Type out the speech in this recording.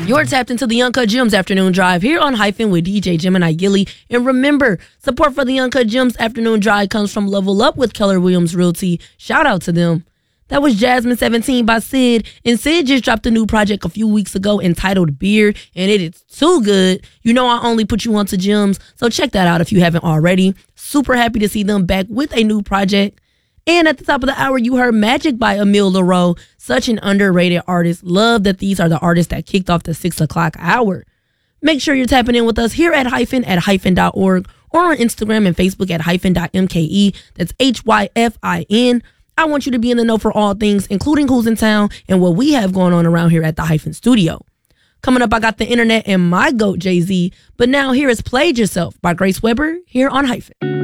You're tapped into the Uncut Gems Afternoon Drive here on Hyphen with DJ Gemini Gilly. And remember, support for the Uncut Gems Afternoon Drive comes from Level Up with Keller Williams Realty. Shout out to them. That was Jasmine 17 by Sid. And Sid just dropped a new project a few weeks ago entitled Beard. And it is too good. You know I only put you onto gems. So check that out if you haven't already. Super happy to see them back with a new project. And at the top of the hour, you heard Magic by Emile Leroux. Such an underrated artist. Love that these are the artists that kicked off the 6 o'clock hour. Make sure you're tapping in with us here at hyphen.org or on Instagram and Facebook at hyphen.mke. That's HYFIN. I want you to be in the know for all things, including who's in town and what we have going on around here at the Hyphen Studio. Coming up, I got the internet and my GOAT, Jay-Z. But now here is Played Yourself by Grace Weber here on Hyphen.